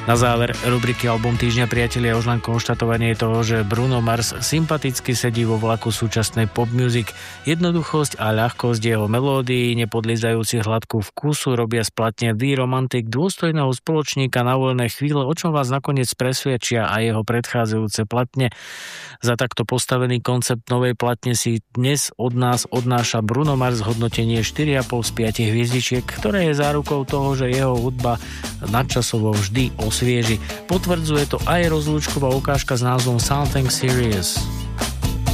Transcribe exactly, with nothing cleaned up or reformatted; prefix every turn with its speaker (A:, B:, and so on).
A: Na záver rubriky Album týždňa, priatelia, už len konštatovanie toho, že Bruno Mars sympaticky sedí vo vlaku súčasnej pop music. Jednoduchosť a ľahkosť jeho melódií, nepodlizajúci hladkú vkusu, robia z platne The Romantic dôstojného spoločníka na voľné chvíle, o čom vás nakoniec presvedčia aj jeho predchádzajúce platne. Za takto postavený koncept novej platne si dnes od nás odnáša Bruno Mars hodnotenie štyri a pol z piatich hviezdičiek, ktoré je zárukou toho, že jeho hudba nadčasovo vždy osvieži. Potvrdzuje to aj rozlúčková ukážka s názvom Something Serious.